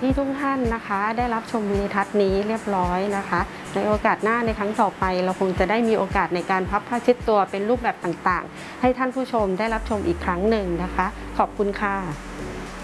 ที่ทุกท่านนะคะได้รับชมวิดีทัศน์นี้เรียบร้อยนะคะในโอกาสหน้าในครั้งต่อไปเราคงจะได้มีโอกาสในการพับผ้าเช็ดตัวเป็นรูปแบบต่างๆให้ท่านผู้ชมได้รับชมอีกครั้งหนึ่งนะคะขอบคุณค่ะ